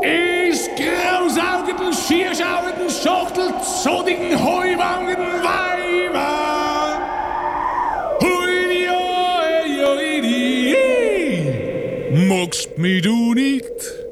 Is grausaugenden, schierschauenden, schachtelzodigen, heuwangenden Weiber. Hui, oi, oi, magst mich du nicht?